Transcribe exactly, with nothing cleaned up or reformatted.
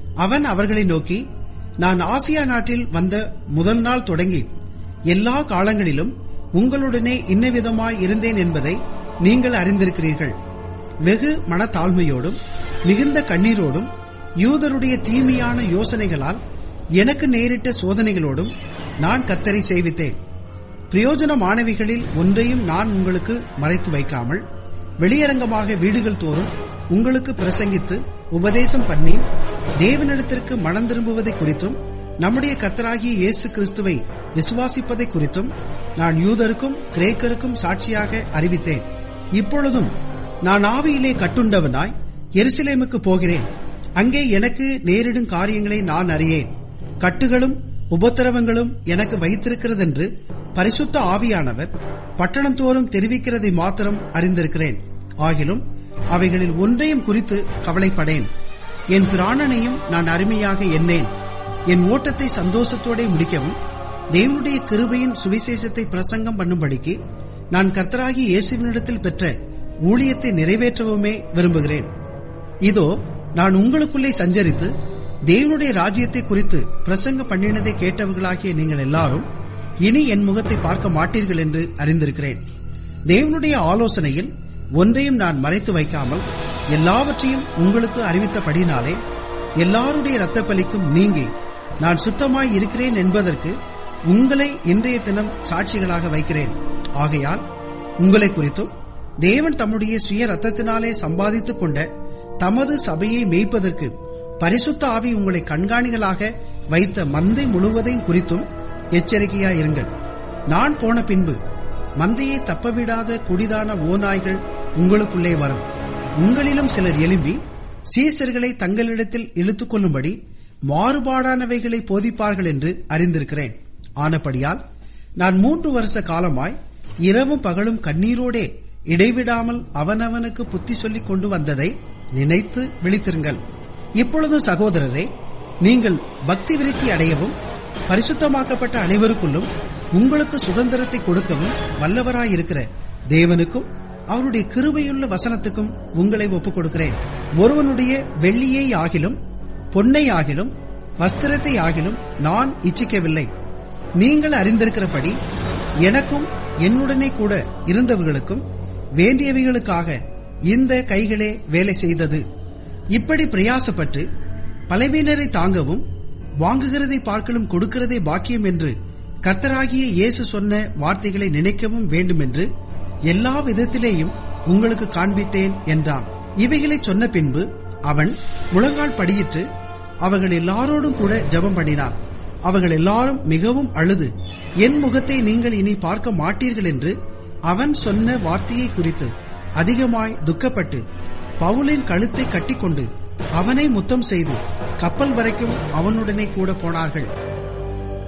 அவன் அவர்களை நோக்கி, நான் ஆசியா நாட்டில் வந்த முதல் நாள் தொடங்கி எல்லா காலங்களிலும் உங்களுடனே இன்னவிதமாய் இருந்தேன் என்பதை நீங்கள் அறிந்திருக்கிறீர்கள். வெகு மனத்தாழ்மையோடும் மிகுந்த கண்ணீரோடும் யூதருடைய தீமையான யோசனைகளால் எனக்கு நேரிட்ட சோதனைகளோடும் நான் கர்த்தரை சேவித்தேன். பிரயோஜனமானவைகளில் ஒன்றையும் நான் உங்களுக்கு மறைத்து வைக்காமல் வெளியரங்கமாக வீடுகள் தோறும் உங்களுக்கு பிரசங்கித்து உபதேசம் பண்ணி தேவனிடத்திற்கு மனம் திரும்புவதை குறித்தும் நம்முடைய கர்த்தராகிய இயேசு கிறிஸ்துவை விசுவாசிப்பதை குறித்தும் நான் யூதருக்கும் கிரேக்கருக்கும் சாட்சியாக அறிவித்தேன். இப்பொழுதும் நான் ஆவியிலே கட்டுண்டவனாய் எருசலேமுக்கு போகிறேன். அங்கே எனக்கு நேரிடும் காரியங்களை நான் அறியேன். கட்டுகளும் உபத்திரவங்களும் எனக்கு வைத்திருக்கிறதென்று பரிசுத்த ஆவியானவர் பட்டணம் தோறும் தெரிவிக்கிறதை மாத்திரம் அறிந்திருக்கிறேன். ஆகிலும் அவைகளில் ஒன்றையும் குறித்து கவலைப்படேன். என் பிராணனையும் நான் அருமையாக எண்ணேன். என் ஓட்டத்தை சந்தோஷத்தோட முடிக்கவும் தேவனுடைய கிருபையின் சுவிசேஷத்தை பிரசங்கம் பண்ணும்படிக்கு நான் கர்த்தராகி இயேசுவினிடத்தில் பெற்ற ஊழியத்தை நிறைவேற்றவுமே விரும்புகிறேன். இதோ நான் உங்களுக்குள்ளே சஞ்சரித்து தேவனுடைய ராஜ்யத்தை குறித்து பிரசங்க பண்ணினதை கேட்டவர்களாகிய நீங்கள் எல்லாரும் இனி என் முகத்தை பார்க்க மாட்டீர்கள் என்று அறிந்திருக்கிறேன். தேவனுடைய ஆலோசனையில் ஒன்றையும் நான் மறைத்து வைக்காமல் எல்லாவற்றையும் உங்களுக்கு அறிவித்தபடினாலே எல்லாருடைய இரத்த பலிக்கும் நீங்கி நான் சுத்தமாய் இருக்கிறேன் என்பதற்கு உங்களை இன்றைய தினம் சாட்சிகளாக வைக்கிறேன். ஆகையால் உங்களை குறித்தும் தேவன் தம்முடைய சுய ரத்தத்தினாலே சம்பாதித்துக் கொண்ட தமது சபையை மேய்ப்பதற்கு பரிசுத்த ஆவி உங்களை கண்காணிகளாக வைத்த மந்தை முழுவதையும் குறித்தும் எச்சரிக்கையாயிருங்கள். நான் போன பின்பு மந்தையை தப்பவிடாத குடிதான ஓநாய்கள் உங்களுக்குள்ளே வரும். உங்களிலும் சிலர் எழும்பி சீசர்களை தங்களிடத்தில் இழுத்துக் கொள்ளும்படி மாறுபாடானவைகளை போதிப்பார்கள் என்று அறிந்திருக்கிறேன். ஆனபடியால் நான் மூன்று வருஷ காலமாய் இரவும் பகலும் கண்ணீரோடே இடைவிடாமல் அவனவனுக்கு புத்தி சொல்லிக் கொண்டு வந்ததை நினைத்து விழித்திருங்கள். இப்பொழுது சகோதரரே, நீங்கள் பக்தி விருத்தி அடையவும் பரிசுத்தமாக்கப்பட்ட அனைவருக்குள்ளும் உங்களுக்கு சுதந்திரத்தை கொடுக்கவும் வல்லவராயிருக்கிற தேவனுக்கும் அவருடைய கிருபையுள்ள வசனத்துக்கும் உங்களை ஒப்புக் கொடுக்கிறேன். ஒருவனுடைய வெள்ளியை ஆகிலும் பொன்னை ஆகிலும் வஸ்திரத்தை ஆகிலும் நான் இச்சிக்கவில்லை. நீங்கள் அறிந்திருக்கிறபடி எனக்கும் என்னுடனே கூட இருந்தவர்களுக்கும் வேண்டியவைகளுக்காக இந்த கைகளே வேலை செய்தது. இப்படி பிரயாசப்பட்டு பலவீனரை தாங்கவும் வாங்குகிறதை பார்க்கலும் கொடுக்கிறதே பாக்கியம் என்று கர்த்தராகிய இயேசு சொன்ன வார்த்தைகளை நினைக்கவும் வேண்டும் என்று எல்லா விதத்திலேயும் உங்களுக்கு காண்பித்தேன் என்றான். இவைகளை சொன்ன பின்பு அவன் முழங்கால் படியிட்டு அவர்கள் எல்லாரோடும் கூட ஜெபம் பண்ணினான். அவர்கள் எல்லாரும் மிகவும் அழுது, என் முகத்தை நீங்கள் இனி பார்க்க மாட்டீர்கள் என்று அவன் சொன்ன வார்த்தையை குறித்து அதிகமாய் துக்கப்பட்டு பவுலின் கழுத்தை கட்டிக்கொண்டு அவனை முத்தம் செய்து கப்பல் வரைக்கும் அவனுடனே கூட போனார்கள்.